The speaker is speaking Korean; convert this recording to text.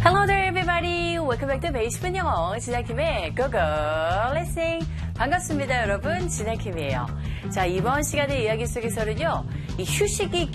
Hello there, everybody. Welcome back to 베이스본 영어 진아킴의 Go Go Listening. 반갑습니다, 여러분. 진아킴이에요. 자, 이번 시간의 이야기 속에서는요, 이 휴식이